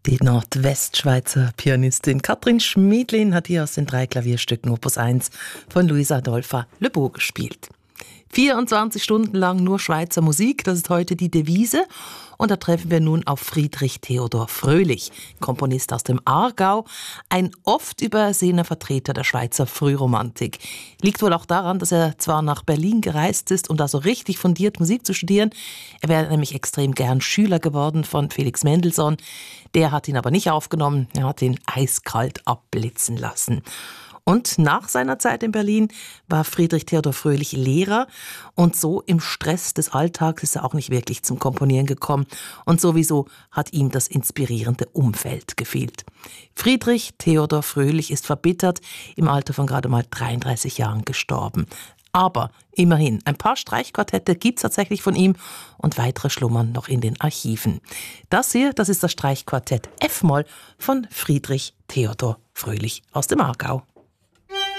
Die Nordwestschweizer Pianistin Katrin Schmiedlin hat hier aus den 3 Klavierstücken Opus 1 von Luisa Adolpha Le Beau gespielt. 24 Stunden lang nur Schweizer Musik, das ist heute die Devise. Und da treffen wir nun auf Friedrich Theodor Fröhlich, Komponist aus dem Aargau, ein oft übersehener Vertreter der Schweizer Frühromantik. Liegt wohl auch daran, dass er zwar nach Berlin gereist ist, um da so richtig fundiert Musik zu studieren. Er wäre nämlich extrem gern Schüler geworden von Felix Mendelssohn. Der hat ihn aber nicht aufgenommen, er hat ihn eiskalt abblitzen lassen. Und nach seiner Zeit in Berlin war Friedrich Theodor Fröhlich Lehrer und so im Stress des Alltags ist er auch nicht wirklich zum Komponieren gekommen und sowieso hat ihm das inspirierende Umfeld gefehlt. Friedrich Theodor Fröhlich ist verbittert, im Alter von gerade mal 33 Jahren gestorben. Aber immerhin, ein paar Streichquartette gibt's tatsächlich von ihm und weitere schlummern noch in den Archiven. Das hier, das ist das Streichquartett F-Moll von Friedrich Theodor Fröhlich aus dem Aargau.